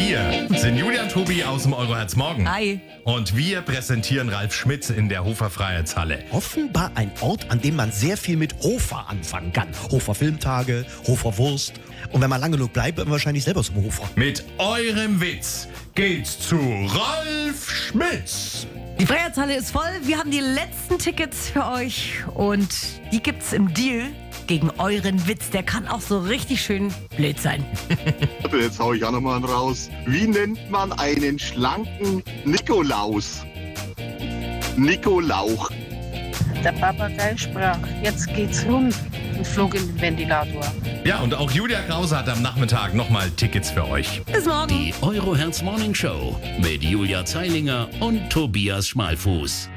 Wir sind Julian Tobi aus dem Euroherz Morgen. Hi. Und wir präsentieren Ralf Schmitz in der Hofer Freiheitshalle. Offenbar ein Ort, an dem man sehr viel mit Hofer anfangen kann. Hofer Filmtage, Hofer Wurst. Und wenn man lange genug bleibt, wird man wahrscheinlich selber zum Hofer. Mit eurem Witz geht's zu Ralf Schmitz. Die Freiheitshalle ist voll. Wir haben die letzten Tickets für euch und die gibt's im Deal gegen euren Witz. Der kann auch so richtig schön blöd sein. Jetzt hau ich auch nochmal einen raus. Wie nennt man einen schlanken Nikolaus? Nikolauch. Der Papagei sprach, jetzt geht's rum und flog in den Ventilator. Ja, und auch Julia Krause hat am Nachmittag nochmal Tickets für euch. Bis morgen. Die Euroherz Morning Show mit Julia Zeilinger und Tobias Schmalfuß.